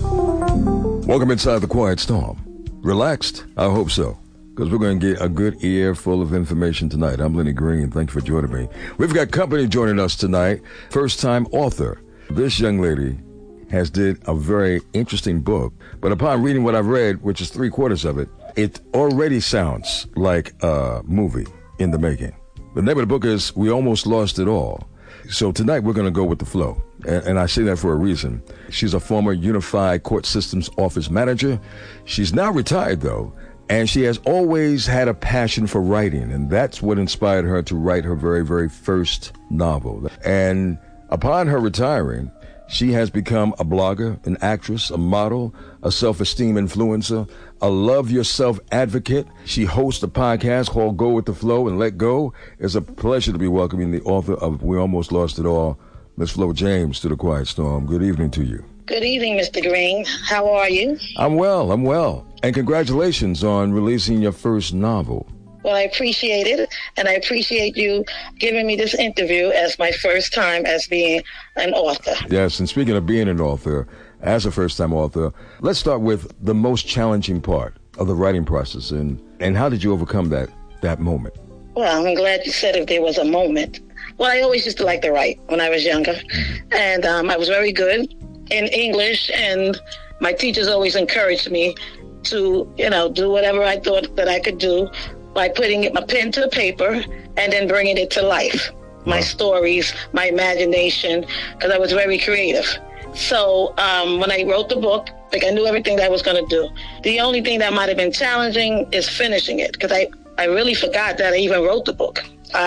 Welcome inside the Quiet Storm. Relaxed? I hope so, because we're going to get a good ear full of information tonight. I'm Lenny Green. Thank you for joining me. We've got company joining us tonight. First-time author. This young lady has did a very interesting book, but upon reading what I've read, which is 3/4 of it, it already sounds like a movie in the making. The name of the book is We Almost Lost It All. So tonight we're going to go with the flow, and I say that for a reason. She's a former Unified Court Systems Office manager. She's now retired, though, and she has always had a passion for writing, and that's what inspired her to write her very, very first novel. And upon her retiring, she has become a blogger, an actress, a model, a self-esteem influencer, a love yourself advocate. She hosts a podcast called Go With The Flow and Let Go. It's a pleasure to be welcoming the author of We Almost Lost It All, Miss Flo James, to the Quiet Storm. Good evening to you. Good evening, Mr. Green. How are you? I'm well. And congratulations on releasing your first novel. Well, I appreciate it, and I appreciate you giving me this interview as my first time as being an author. Yes, and speaking of being an author, as a first-time author, let's start with the most challenging part of the writing process, and how did you overcome that moment? Well, I'm glad you said if there was a moment. Well, I always used to like to write when I was younger, and I was very good in English, and my teachers always encouraged me to, do whatever I thought that I could do by putting my pen to the paper and then bringing it to life. My stories, my imagination, because I was very creative. So when I wrote the book, I knew everything that I was going to do. The only thing that might have been challenging is finishing it, because I really forgot that I even wrote the book.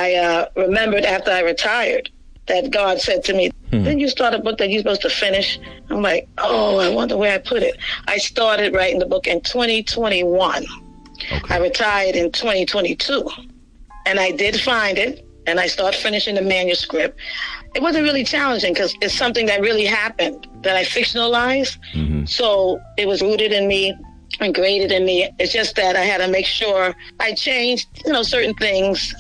I remembered after I retired that God said to me, didn't you start a book that you're supposed to finish? I'm like, I wonder where I put it. I started writing the book in 2021. Okay. I retired in 2022, and I did find it, and I started finishing the manuscript. It wasn't really challenging because it's something that really happened that I fictionalized. So it was rooted in me and graded in me. It's just that I had to make sure I changed, certain things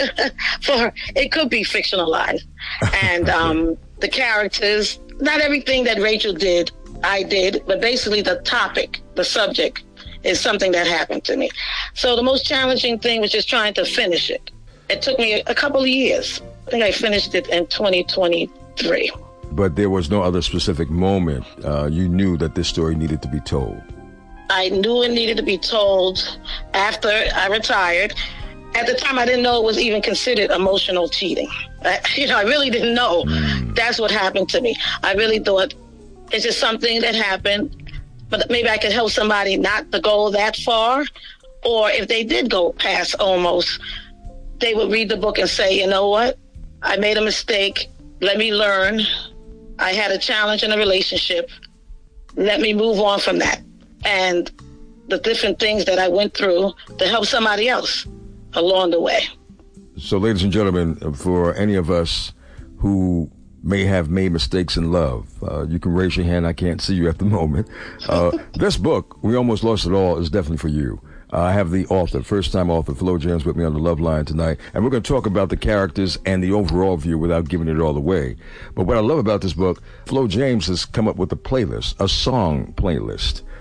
for it could be fictionalized. And the characters, not everything that Rachel did, I did, but basically the topic, the subject, is something that happened to me. So the most challenging thing was just trying to finish it. It took me a couple of years. I think I finished it in 2023. But there was no other specific moment you knew that this story needed to be told? I knew it needed to be told after I retired. At the time, I didn't know it was even considered emotional cheating. I really didn't know. That's what happened to me. I really thought it's just something that happened, but maybe I could help somebody not to go that far. Or if they did go past almost, they would read the book and say, you know what? I made a mistake. Let me learn. I had a challenge in a relationship. Let me move on from that. And the different things that I went through to help somebody else along the way. So, ladies and gentlemen, for any of us who may have made mistakes in love, you can raise your hand. I can't see you at the moment. This book, We Almost Lost It All, is definitely for you. I have the author, first-time author, Flo James, with me on the Love Line tonight, and we're going to talk about the characters and the overall view without giving it all away. But what I love about this book, Flo James has come up with a playlist, a song playlist.